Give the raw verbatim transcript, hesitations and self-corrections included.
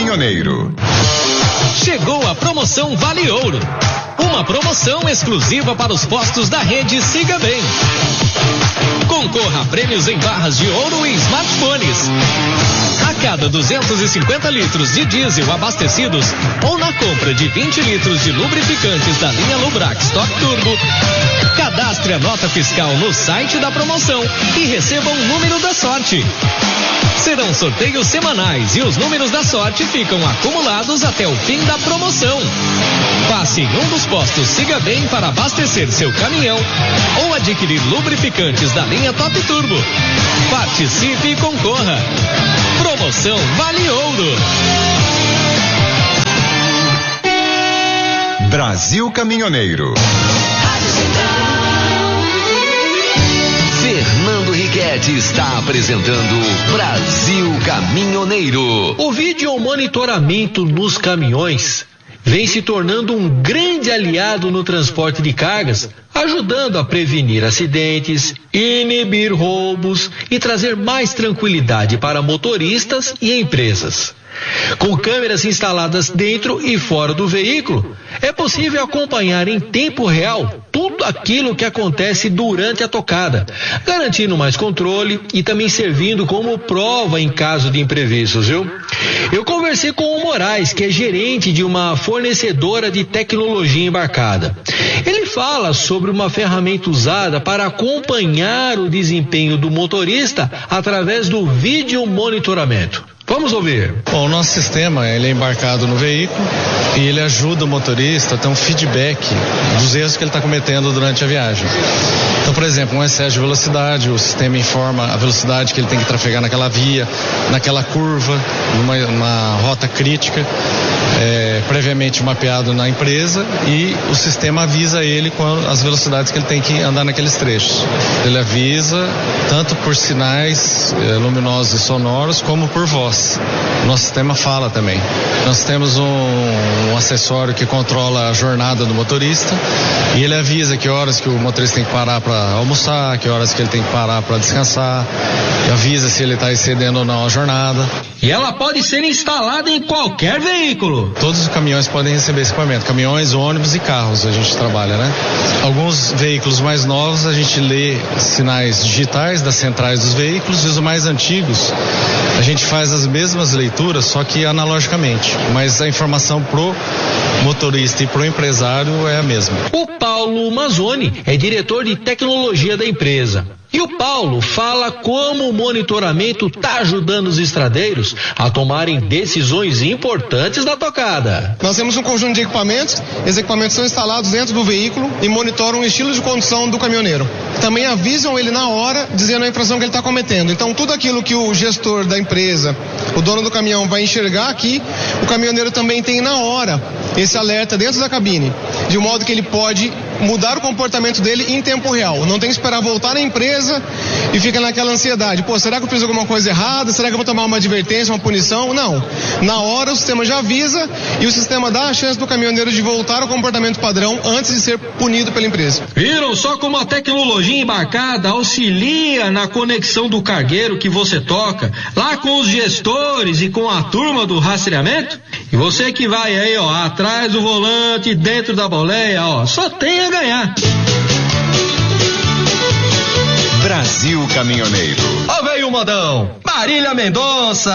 Caminhoneiro. Chegou a promoção Vale Ouro. Uma promoção exclusiva para os postos da rede Siga Bem. Concorra a prêmios em barras de ouro e smartphones. A cada duzentos e cinquenta litros de diesel abastecidos ou na compra de vinte litros de lubrificantes da linha Lubrax Top Turbo, cadastre a nota fiscal no site da promoção e receba um número da sorte. Serão sorteios semanais e os números da sorte ficam acumulados até o fim da promoção. Passe em um dos postos Siga Bem para abastecer seu caminhão ou adquirir lubrificantes da linha Top Turbo. Participe e concorra. Promoção Vale Ouro. Brasil Caminhoneiro. Fernando Riquetti está apresentando Brasil Caminhoneiro. O vídeo monitoramento nos caminhões vem se tornando um grande aliado no transporte de cargas, ajudando a prevenir acidentes, inibir roubos e trazer mais tranquilidade para motoristas e empresas. Com câmeras instaladas dentro e fora do veículo, é possível acompanhar em tempo real tudo aquilo que acontece durante a tocada, garantindo mais controle e também servindo como prova em caso de imprevistos, viu? Eu conversei com o Moraes, que é gerente de uma fornecedora de tecnologia embarcada. Ele fala sobre uma ferramenta usada para acompanhar o desempenho do motorista através do vídeo monitoramento. Vamos ouvir. Bom, o nosso sistema ele é embarcado no veículo e ele ajuda o motorista a ter um feedback dos erros que ele está cometendo durante a viagem. Então, por exemplo, um excesso de velocidade, o sistema informa a velocidade que ele tem que trafegar naquela via, naquela curva, numa, numa rota crítica, é, previamente mapeado na empresa, e o sistema avisa ele quando, as velocidades que ele tem que andar naqueles trechos. Ele avisa tanto por sinais é, luminosos e sonoros como por voz. Nosso sistema fala também. Nós temos um, um acessório que controla a jornada do motorista e ele avisa que horas que o motorista tem que parar para almoçar, que horas que ele tem que parar para descansar, e avisa se ele está excedendo ou não a jornada. E ela pode ser instalada em qualquer veículo. Todos os caminhões podem receber esse equipamento, caminhões, ônibus e carros a gente trabalha, né? Alguns veículos mais novos a gente lê sinais digitais das centrais dos veículos, e os mais antigos a gente faz as mesmas leituras, só que analogicamente, mas a informação pro motorista e pro empresário é a mesma. O Paulo Mazzoni é diretor de tecnologia da empresa. E o Paulo fala como o monitoramento está ajudando os estradeiros a tomarem decisões importantes na tocada. Nós temos um conjunto de equipamentos, esses equipamentos são instalados dentro do veículo e monitoram o estilo de condução do caminhoneiro. Também avisam ele na hora, dizendo a infração que ele está cometendo. Então, tudo aquilo que o gestor da empresa, o dono do caminhão, vai enxergar aqui, o caminhoneiro também tem na hora esse alerta dentro da cabine, de modo que ele pode mudar o comportamento dele em tempo real. Não tem que esperar voltar na empresa e fica naquela ansiedade. Pô, será que eu fiz alguma coisa errada? Será que eu vou tomar uma advertência, uma punição? Não. Na hora o sistema já avisa e o sistema dá a chance do caminhoneiro de voltar ao comportamento padrão antes de ser punido pela empresa. Viram só como a tecnologia embarcada auxilia na conexão do cargueiro que você toca, lá com os gestores e com a turma do rastreamento? E você que vai aí, ó, atrás do volante, dentro da boleia, ó, só tem a ganhar. Brasil Caminhoneiro. Ó, veio o modão, Marília Mendonça.